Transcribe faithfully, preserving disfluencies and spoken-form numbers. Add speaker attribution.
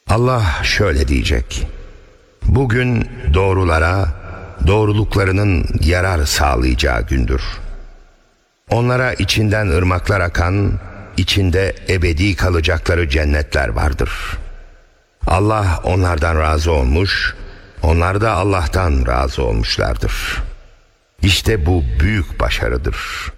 Speaker 1: Allah şöyle diyecek: bugün doğrulara doğruluklarının yarar sağlayacağı gündür. Onlara içinden ırmaklar akan, içinde ebedi kalacakları cennetler vardır. Allah onlardan razı olmuş, onlar da Allah'tan razı olmuşlardır. İşte bu büyük başarıdır.